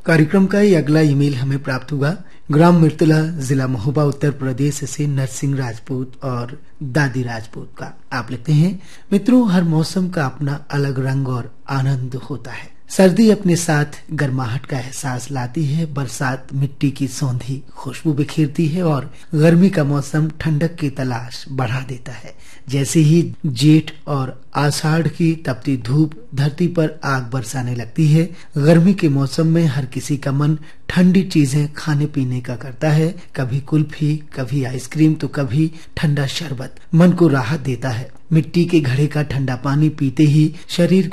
कार्यक्रम का ये अगला ईमेल हमें प्राप्त हुआ ग्राम मिर्तला, जिला महोबा, उत्तर प्रदेश से नरसिंह राजपूत और दादी राजपूत का। आप लिखते हैं, मित्रों, हर मौसम का अपना अलग रंग और आनंद होता है। सर्दी अपने साथ गर्माहट का एहसास लाती है, बरसात मिट्टी की सौंधी खुशबू बिखेरती है और गर्मी का मौसम ठंडक की तलाश बढ़ा देता है। जैसे ही जेठ और आषाढ़ की तपती धूप धरती पर आग बरसाने लगती है, गर्मी के मौसम में हर किसी का मन ठंडी चीजें खाने पीने का करता है। कभी कुल्फी, कभी आइसक्रीम तो कभी ठंडा शरबत मन को राहत देता है। मिट्टी के घड़े का ठंडा पानी पीते ही शरीर